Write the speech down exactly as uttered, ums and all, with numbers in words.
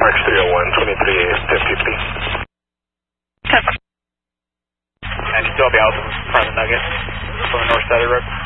Parks three oh one, twenty-three A S ten fifty. And you still be out in front of the Nugget from the north side of the road?